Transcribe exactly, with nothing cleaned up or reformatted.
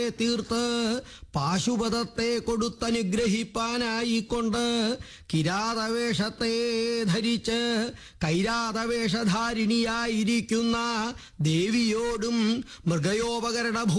തീർത്ത് പാശുപതത്തെ കൊടുത്തനുഗ്രഹിപ്പാനായിക്കൊണ്ട് കിരാതവേഷത്തെ ധരിച്ച് കൈരാതവേഷധാരിണിയായിരിക്കുന്ന ദേവിയോടും മൃഗയോപകരണ